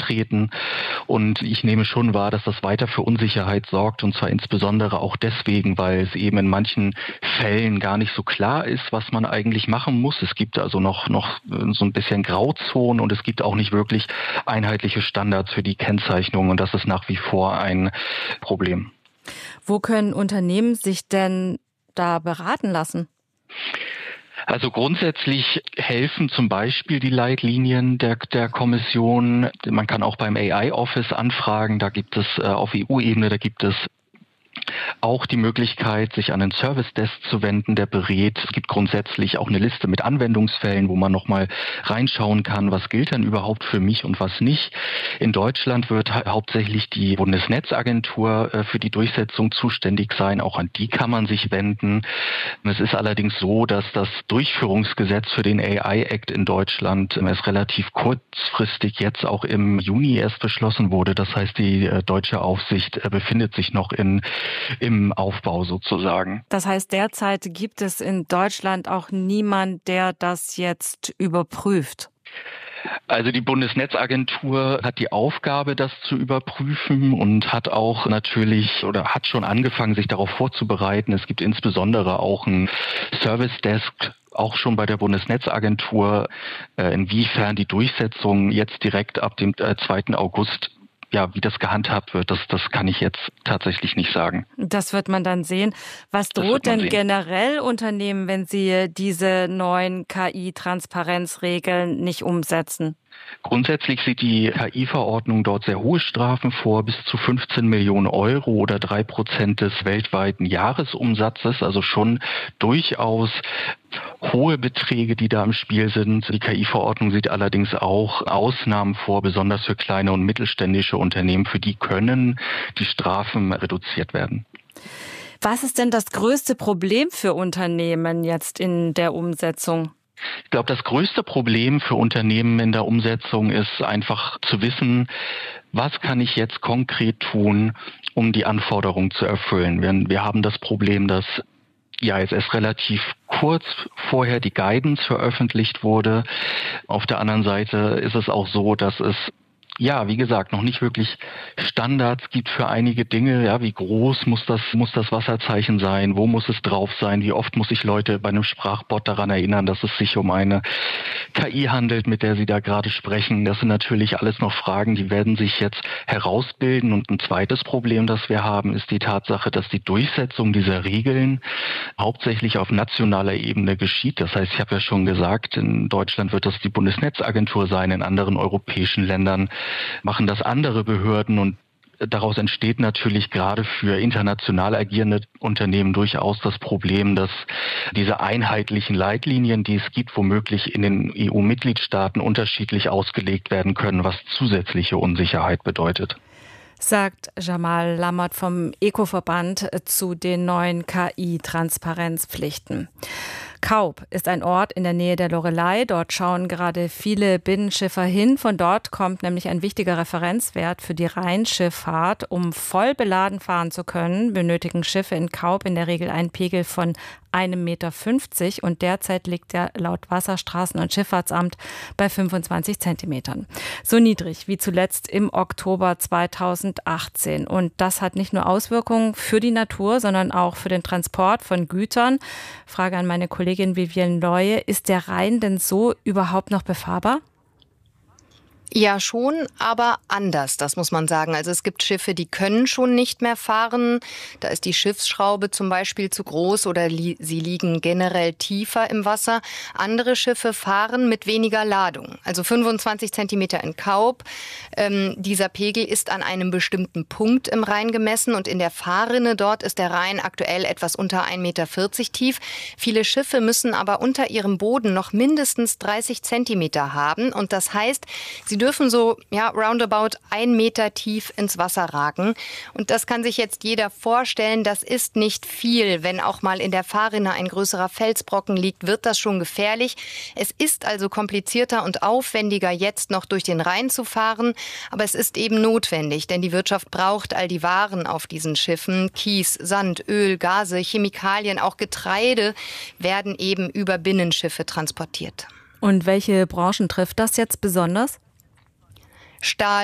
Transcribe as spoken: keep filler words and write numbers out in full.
auftreten. Und ich nehme schon wahr, dass das weiter für Unsicherheit sorgt, und zwar insbesondere auch deswegen, weil es eben in manchen Fällen gar nicht so klar ist, was man eigentlich machen muss. Es gibt also noch, noch so ein bisschen Grauzonen und es gibt auch nicht wirklich einheitliche Standards für die Kennzeichnung, und das ist nach wie vor ein Problem. Wo können Unternehmen sich denn da beraten lassen? Also grundsätzlich helfen zum Beispiel die Leitlinien der, der Kommission. Man kann auch beim A I-Office anfragen. Da gibt es äh, auf E U-Ebene, da gibt es auch die Möglichkeit, sich an den Service Desk zu wenden, der berät. Es gibt grundsätzlich auch eine Liste mit Anwendungsfällen, wo man nochmal reinschauen kann, was gilt denn überhaupt für mich und was nicht. In Deutschland wird ha- hauptsächlich die Bundesnetzagentur äh, für die Durchsetzung zuständig sein. Auch an die kann man sich wenden. Es ist allerdings so, dass das Durchführungsgesetz für den A I-Act in Deutschland äh, erst relativ kurzfristig jetzt auch im Juni erst beschlossen wurde. Das heißt, die äh, deutsche Aufsicht äh, befindet sich noch in im Aufbau sozusagen. Das heißt, derzeit gibt es in Deutschland auch niemand, der das jetzt überprüft? Also die Bundesnetzagentur hat die Aufgabe, das zu überprüfen, und hat auch natürlich oder hat schon angefangen, sich darauf vorzubereiten. Es gibt insbesondere auch ein Service Desk, auch schon bei der Bundesnetzagentur, inwiefern die Durchsetzung jetzt direkt ab dem zweiten August, ja, wie das gehandhabt wird, das, das kann ich jetzt tatsächlich nicht sagen. Das wird man dann sehen. Was droht denn sehen. generell Unternehmen, wenn sie diese neuen K I-Transparenzregeln nicht umsetzen? Grundsätzlich sieht die K I-Verordnung dort sehr hohe Strafen vor, bis zu fünfzehn Millionen Euro oder drei Prozent des weltweiten Jahresumsatzes, also schon durchaus hohe Beträge, die da im Spiel sind. Die K I-Verordnung sieht allerdings auch Ausnahmen vor, besonders für kleine und mittelständische Unternehmen. Für die können die Strafen reduziert werden. Was ist denn das größte Problem für Unternehmen jetzt in der Umsetzung? Ich glaube, das größte Problem für Unternehmen in der Umsetzung ist einfach zu wissen, was kann ich jetzt konkret tun, um die Anforderungen zu erfüllen. Wir, wir haben das Problem, dass ja jetzt erst relativ kurz vorher die Guidance veröffentlicht wurde. Auf der anderen Seite ist es auch so, dass es ja, wie gesagt, noch nicht wirklich Standards gibt für einige Dinge. Ja, wie groß muss das, muss das Wasserzeichen sein? Wo muss es drauf sein? Wie oft muss ich Leute bei einem Sprachbot daran erinnern, dass es sich um eine K I handelt, mit der sie da gerade sprechen? Das sind natürlich alles noch Fragen, die werden sich jetzt herausbilden. Und ein zweites Problem, das wir haben, ist die Tatsache, dass die Durchsetzung dieser Regeln hauptsächlich auf nationaler Ebene geschieht. Das heißt, ich habe ja schon gesagt, in Deutschland wird das die Bundesnetzagentur sein, in anderen europäischen Ländern machen das andere Behörden, und daraus entsteht natürlich gerade für international agierende Unternehmen durchaus das Problem, dass diese einheitlichen Leitlinien, die es gibt, womöglich in den E U-Mitgliedstaaten unterschiedlich ausgelegt werden können, was zusätzliche Unsicherheit bedeutet. Sagt Jamal Lammert vom Eco-Verband zu den neuen K I-Transparenzpflichten. Kaub ist ein Ort in der Nähe der Loreley. Dort schauen gerade viele Binnenschiffer hin. Von dort kommt nämlich ein wichtiger Referenzwert für die Rheinschifffahrt. Um voll beladen fahren zu können, benötigen Schiffe in Kaub in der Regel einen Pegel von einem Meter fünfzig, und derzeit liegt er laut Wasserstraßen- und Schifffahrtsamt bei fünfundzwanzig Zentimetern. So niedrig wie zuletzt im Oktober zweitausendachtzehn. Und das hat nicht nur Auswirkungen für die Natur, sondern auch für den Transport von Gütern. Frage an meine Kollegin Vivienne Leue: Ist der Rhein denn so überhaupt noch befahrbar? Ja, schon, aber anders, das muss man sagen. Also es gibt Schiffe, die können schon nicht mehr fahren. Da ist die Schiffsschraube zum Beispiel zu groß oder li- sie liegen generell tiefer im Wasser. Andere Schiffe fahren mit weniger Ladung. Also fünfundzwanzig Zentimeter in Kaub. Ähm, dieser Pegel ist an einem bestimmten Punkt im Rhein gemessen, und in der Fahrrinne dort ist der Rhein aktuell etwas unter ein Meter vierzig tief. Viele Schiffe müssen aber unter ihrem Boden noch mindestens dreißig Zentimeter haben, und das heißt, sie dürfen so ja roundabout ein Meter tief ins Wasser ragen. Und das kann sich jetzt jeder vorstellen, das ist nicht viel. Wenn auch mal in der Fahrrinne ein größerer Felsbrocken liegt, wird das schon gefährlich. Es ist also komplizierter und aufwendiger, jetzt noch durch den Rhein zu fahren. Aber es ist eben notwendig, denn die Wirtschaft braucht all die Waren auf diesen Schiffen. Kies, Sand, Öl, Gase, Chemikalien, auch Getreide werden eben über Binnenschiffe transportiert. Und welche Branchen trifft das jetzt besonders? Stahl,